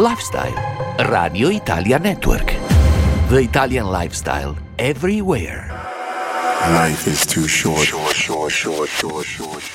Lifestyle. Radio Italia Network. The Italian Lifestyle. Everywhere. Life is too short.